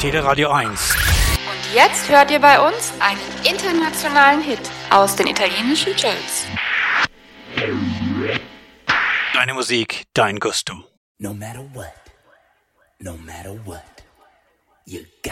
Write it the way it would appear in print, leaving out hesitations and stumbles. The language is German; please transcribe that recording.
Teleradio 1. Und jetzt hört ihr bei uns einen internationalen Hit aus den italienischen Charts. Deine Musik, dein Gusto. No matter what, you got